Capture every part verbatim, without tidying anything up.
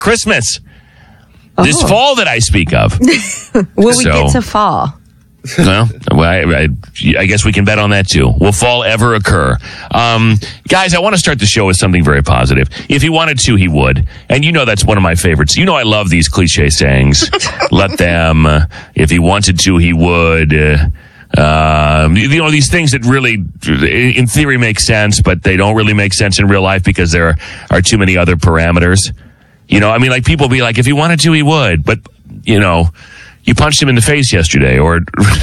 Christmas. This oh. fall that I speak of. Will so, we get to fall? Well, I, I, I guess we can bet on that too. Will fall ever occur? Um, guys, I want to start the show with something very positive. If he wanted to, he would. And you know that's one of my favorites. You know I love these cliche sayings. Let them. Uh, if he wanted to, he would. Uh, uh, you know, these things that really, in theory, make sense, but they don't really make sense in real life because there are, are too many other parameters. You know, I mean, like people be like, if he wanted to, he would. But, you know... You punched him in the face yesterday, or,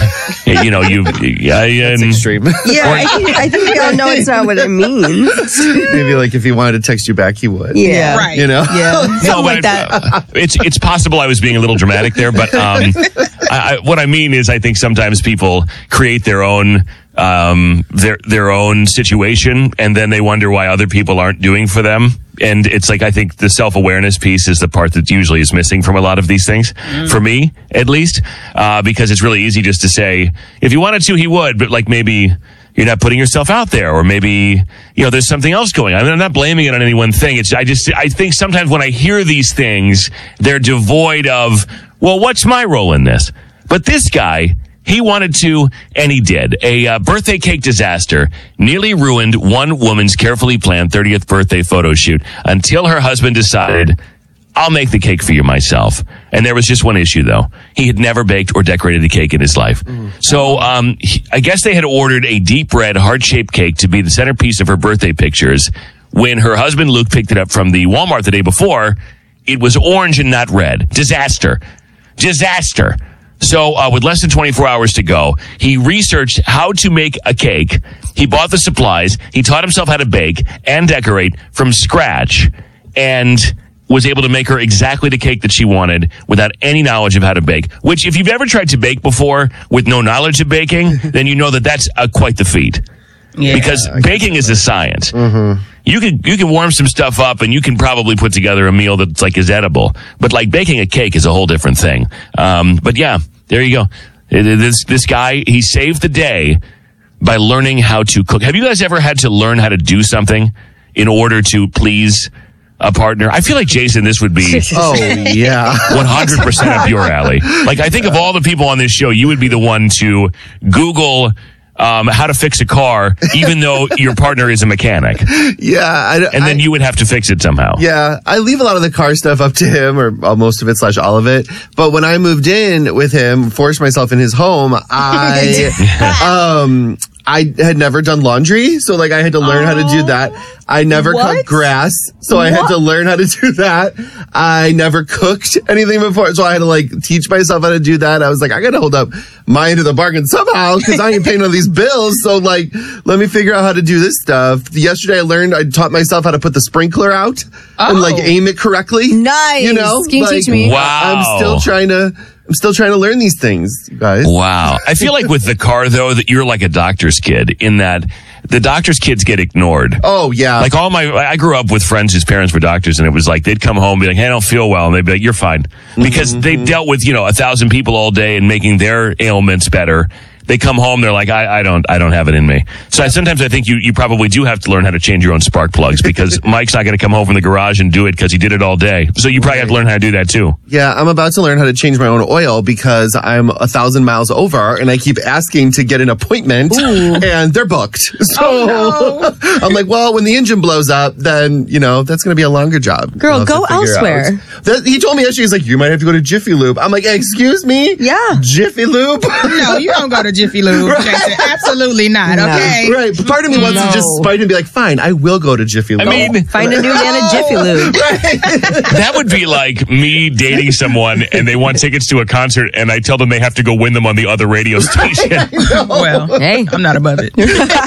you know, you... Yeah, That's um, extreme. Yeah, I think, I think we all know it's not what it means. Maybe, like, if he wanted to text you back, he would. Yeah. Right. You know? Yeah. Something no, like that. Uh, it's, it's possible I was being a little dramatic there, but um, I, I, what I mean is I think sometimes people create their own... Um, their their own situation, and then they wonder why other people aren't doing for them. And it's like, I think the self-awareness piece is the part that usually is missing from a lot of these things, mm. for me, at least, uh, because it's really easy just to say, if you wanted to, he would, but like maybe you're not putting yourself out there, or maybe, you know, there's something else going on. I mean, I'm not blaming it on any one thing. It's, I just, I think sometimes when I hear these things, they're devoid of, well, what's my role in this? But this guy, he wanted to, and he did. A uh, birthday cake disaster nearly ruined one woman's carefully planned thirtieth birthday photo shoot until her husband decided, I'll make the cake for you myself. And there was just one issue, though. He had never baked or decorated a cake in his life. Mm. So um, he, I guess they had ordered a deep red, heart-shaped cake to be the centerpiece of her birthday pictures. When her husband, Luke, picked it up from the Walmart the day before, it was orange and not red. Disaster. Disaster. So uh, with less than twenty-four hours to go, he researched how to make a cake. He bought the supplies. He taught himself how to bake and decorate from scratch, and was able to make her exactly the cake that she wanted without any knowledge of how to bake. Which, if you've ever tried to bake before with no knowledge of baking, then you know that that's uh, quite the feat. Yeah, because baking is a science. Mm-hmm. You can you can warm some stuff up, and you can probably put together a meal that's like is edible. But like baking a cake is a whole different thing. Um, but yeah, there you go. This this guy, he saved the day by learning how to cook. Have you guys ever had to learn how to do something in order to please a partner? I feel like, Jason, this would be oh yeah one hundred percent up your alley. Like, I think of all the people on this show, you would be the one to Google Um, how to fix a car, even though your partner is a mechanic. Yeah. I, and then I, you would have to fix it somehow. Yeah. I leave a lot of the car stuff up to him, or most of it slash all of it. But when I moved in with him, forced myself in his home, I, um, I had never done laundry, so like I had to learn oh. how to do that. I never what? cut grass, so what? I had to learn how to do that. I never cooked anything before, so I had to like teach myself how to do that. I was like, I gotta hold up my end of the bargain somehow, because I ain't paying all these bills. So like, let me figure out how to do this stuff. Yesterday I learned, I taught myself how to put the sprinkler out oh. and like aim it correctly. Nice. You know, can you like, teach me? Wow. I'm still trying to. I'm still trying to learn these things, you guys. Wow. I feel like with the car, though, that you're like a doctor's kid in that the doctor's kids get ignored. Oh, yeah. Like all my, I grew up with friends whose parents were doctors, and it was like, they'd come home and be like, hey, I don't feel well. And they'd be like, you're fine. Because mm-hmm. they dealt with, you know, a thousand people all day and making their ailments better. They come home, they're like, I, I don't, I don't have it in me. So I, sometimes I think you, you probably do have to learn how to change your own spark plugs, because Mike's not going to come home from the garage and do it because he did it all day. So you probably right. have to learn how to do that too. Yeah, I'm about to learn how to change my own oil because I'm a thousand miles over, and I keep asking to get an appointment, Ooh. and they're booked. So oh, no. I'm like, well, when the engine blows up, then you know that's going to be a longer job. Girl, go elsewhere. That, he told me yesterday, he's like, you might have to go to Jiffy Lube. I'm like, excuse me? Yeah, Jiffy Lube? No, you don't go to Jiffy Lube, right. Jason. Absolutely not, no. Okay? Right. Part of me wants no. to just spite him and be like, fine, I will go to Jiffy Lube. I mean, find a new man at Jiffy Lube. Right. That would be like me dating someone and they want tickets to a concert and I tell them they have to go win them on the other radio station. Well, hey, I'm not above it.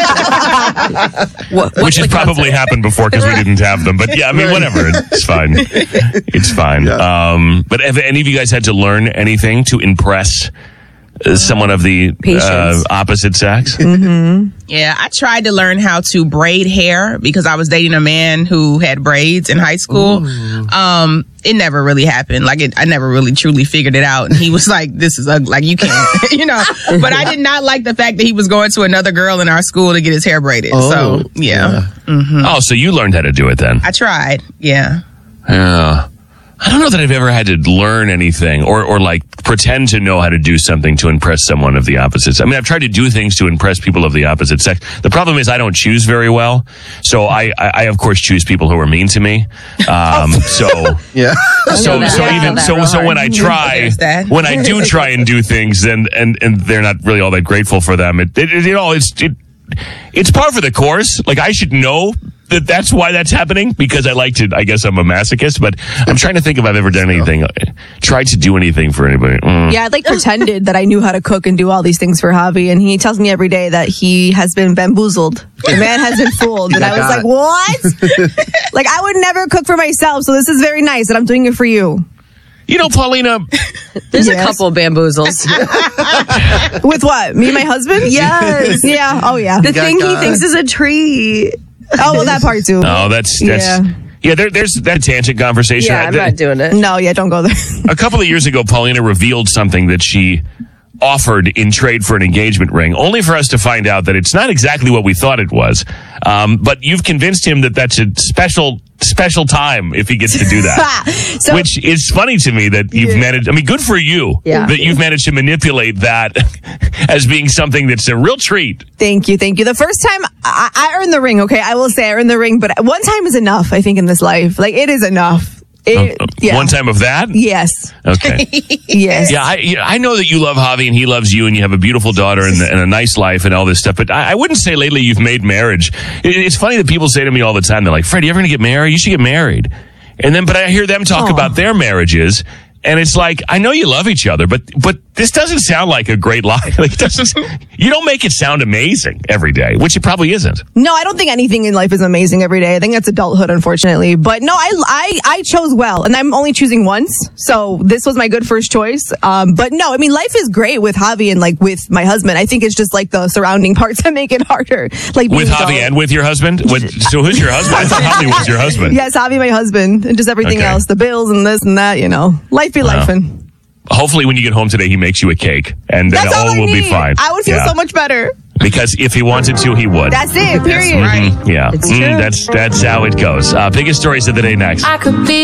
what, Which has probably concert? happened before because we didn't have them. But yeah, I mean, right. whatever. It's fine. It's fine. Yeah. Um, but have any of you guys had to learn anything to impress Uh, someone of the uh, opposite sex? Mm-hmm. Yeah, I tried to learn how to braid hair because I was dating a man who had braids in high school. Ooh. Um, it never really happened. Like, it, I never really truly figured it out. And he was like, this is ugly. Like, you can't, you know. But I did not like the fact that he was going to another girl in our school to get his hair braided. Oh, so, yeah. yeah. Mm-hmm. Oh, so you learned how to do it then? I tried, yeah. Yeah. I that I've ever had to learn anything or, or like pretend to know how to do something to impress someone of the opposite sex. I mean, I've tried to do things to impress people of the opposite sex. The problem is I don't choose very well. So I, I, I of course, choose people who are mean to me. Um, so, Yeah. so, that. so I even, know that so, real so when I hard. try, There's that. when I do try and do things, then, and, and they're not really all that grateful for them, it, it, it you know, it's, it, it's par for the course. Like I should know that that's why that's happening because I like to, I guess I'm a masochist, but I'm trying to think if I've ever done anything, tried to do anything for anybody. Mm. Yeah, I like pretended that I knew how to cook and do all these things for Javi, and he tells me every day that he has been bamboozled. The man has been fooled, and I was like, "What? Like I would never cook for myself, so this is very nice that I'm doing it for you." You know, Paulina, There's Yes. a couple of bamboozles. With what? Me and my husband? Yes. Yeah. Oh yeah. The thing he God. thinks is a tree. Oh well, that part too. oh, that's, that's, yeah, Yeah. there, there's that tangent conversation. Yeah, I'm I- not doing it. No, yeah, don't go there. A couple of years ago, Paulina revealed something that she offered in trade for an engagement ring, only for us to find out that it's not exactly what we thought it was. Um, but you've convinced him that that's a special, special time if he gets to do that. So Which is funny to me that you've Yeah. managed, I mean, good for you Yeah. that you've managed to manipulate that as being something that's a real treat. thank you, thank you. The first time I, I earned the ring, okay, I will say I earned the ring, but one time is enough. I think in this life, like it is enough. It, Uh, yeah. One time of that? Yes. Okay. Yes. Yeah, I, yeah, I know that you love Javi and he loves you and you have a beautiful daughter and, and a nice life and all this stuff, but I, I wouldn't say lately you've made marriage. It, it's funny that people say to me all the time, they're like, Fred, you ever going to get married? You should get married. And then, but I hear them talk Aw. about their marriages and it's like, I know you love each other, but, but this doesn't sound like a great life. Like, it doesn't, you don't make it sound amazing every day, which it probably isn't. No, I don't think anything in life is amazing every day. I think that's adulthood, unfortunately. But no, I, I, I chose well, and I'm only choosing once. So this was my good first choice. Um, but no, I mean, life is great with Javi and like with my husband. I think it's just like the surrounding parts that make it harder. Like being With Javi adult. and with your husband? With, so who's your husband? I thought Javi was your husband. Yes, Javi, my husband, and just everything Okay. else, the bills and this and that. You know, life be Wow. lifing. Hopefully when you get home today, he makes you a cake and then That's all all I will need. be fine. I would feel Yeah. so much better. Because if he wanted to, he would. That's it. Period. Mhm. Yeah. It's Mm, true. that's that's how it goes. Uh, biggest stories of the day next. I could be